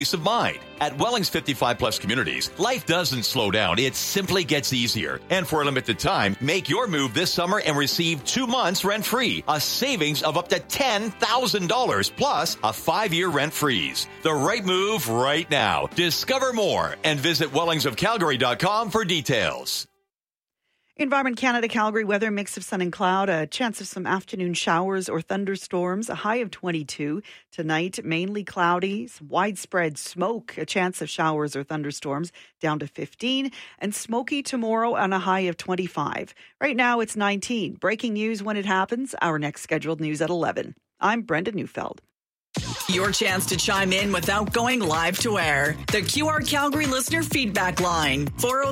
Peace of mind. At Welling's 55 Plus Communities, life doesn't slow down. It simply gets easier. And for a limited time, make your move this summer and receive 2 months rent-free. A savings of up to $10,000 plus a 5-year rent freeze. The right move right now. Discover more and visit wellingsofcalgary.com for details. Environment Canada Calgary weather, mix of sun and cloud, a chance of some afternoon showers or thunderstorms, a high of 22. Tonight, mainly cloudy, some widespread smoke, a chance of showers or thunderstorms, down to 15. And smoky tomorrow on a high of 25. Right now, it's 19. Breaking news when it happens. Our next scheduled news at 11. I'm Brenda Neufeld. Your chance to chime in without going live to air. The QR Calgary listener feedback line,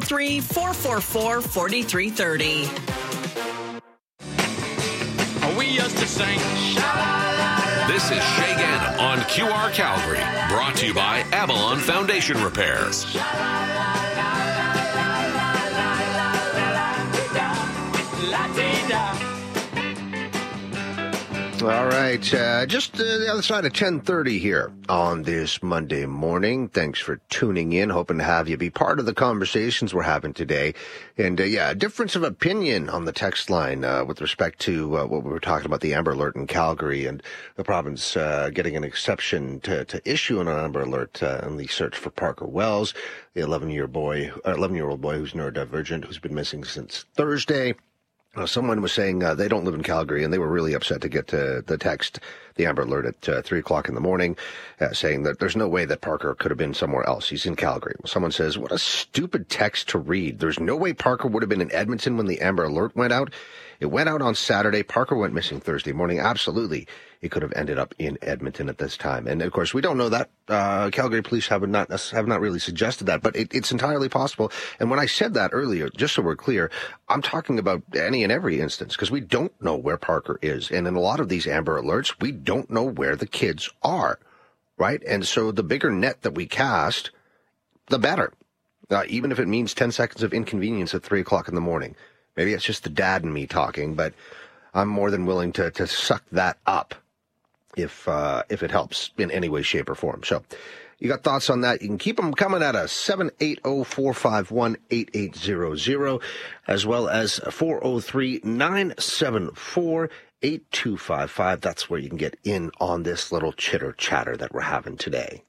403-444-4330. We used to sing. This is Shay Gannon on QR Calgary, brought to you by Avalon Foundation Repairs. All right, just the other side of 10:30 here on this Monday morning. Thanks for tuning in. Hoping to have you be part of the conversations we're having today. And, a difference of opinion on the text line with respect to what we were talking about, the Amber Alert in Calgary and the province getting an exception to issue an Amber Alert in the search for Parker Wells, the 11-year-old boy who's neurodivergent, who's been missing since Thursday. Someone was saying they don't live in Calgary, and they were really upset to get the text, the Amber Alert at 3 o'clock in the morning, saying that there's no way that Parker could have been somewhere else. He's in Calgary. Someone says, what a stupid text to read. There's no way Parker would have been in Edmonton when the Amber Alert went out. It went out on Saturday. Parker went missing Thursday morning. Absolutely, he could have ended up in Edmonton at this time. And, of course, we don't know that. Calgary police have not really suggested that, but it's entirely possible. And when I said that earlier, just so we're clear, I'm talking about any and every instance, because we don't know where Parker is. And in a lot of these Amber Alerts, we don't know where the kids are, right? And so the bigger net that we cast, the better, even if it means 10 seconds of inconvenience at 3 o'clock in the morning. Maybe it's just the dad and me talking, but I'm more than willing to suck that up if it helps in any way, shape, or form. So you got thoughts on that? You can keep them coming at us, 780-451-8800, as well as 403-974-8255. That's where you can get in on this little chitter-chatter that we're having today.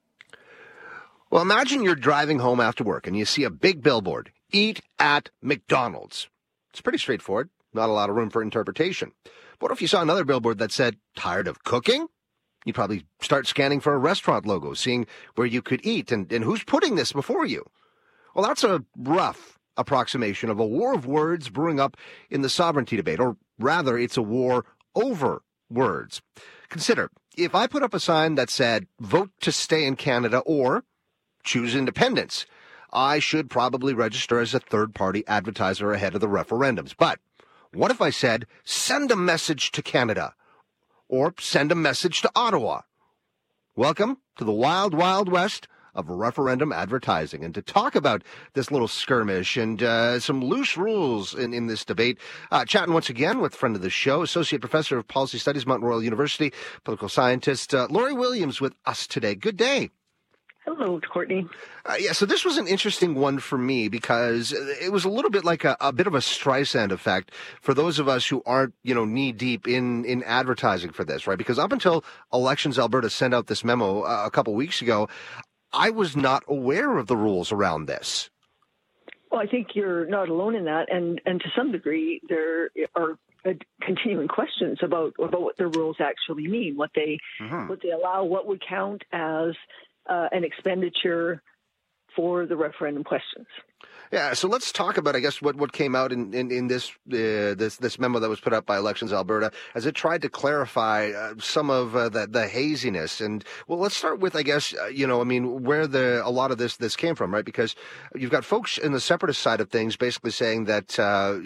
Well, imagine you're driving home after work and you see a big billboard, "Eat at McDonald's." It's pretty straightforward, not a lot of room for interpretation. But what if you saw another billboard that said, "Tired of cooking?" You'd probably start scanning for a restaurant logo, seeing where you could eat and who's putting this before you. Well, that's a rough approximation of a war of words brewing up in the sovereignty debate, or rather, it's a war over words. Consider, if I put up a sign that said, "Vote to stay in Canada," or "Choose independence," I should probably register as a third-party advertiser ahead of the referendums. But what if I said, "Send a message to Canada," or "Send a message to Ottawa"? Welcome to the wild, wild west of referendum advertising. And to talk about this little skirmish and some loose rules in this debate, chatting once again with friend of the show, Associate Professor of Policy Studies, Mountain Royal University, political scientist, Lori Williams with us today. Good day. Hello, Courtney. So this was an interesting one for me because it was a little bit like a bit of a Streisand effect for those of us who aren't, knee deep in advertising for this, right? Because up until Elections Alberta sent out this memo a couple weeks ago, I was not aware of the rules around this. Well, I think you're not alone in that, and to some degree there are continuing questions about what the rules actually mean, what they allow, what would count as an expenditure for the referendum questions. Yeah, so let's talk about, I guess, what came out in this memo that was put up by Elections Alberta as it tried to clarify some of the haziness. And well, let's start with, I guess, where a lot of this came from, right? Because you've got folks in the separatist side of things basically saying that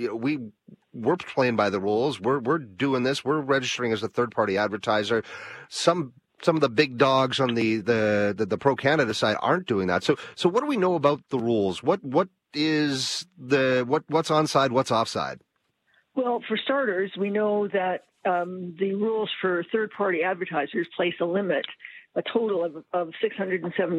we're playing by the rules, we're doing this, we're registering as a third party advertiser. Some of the big dogs on the pro-Canada side aren't doing that. So what do we know about the rules? What's onside, what's offside? Well, for starters, we know that the rules for third-party advertisers place a limit a total of 607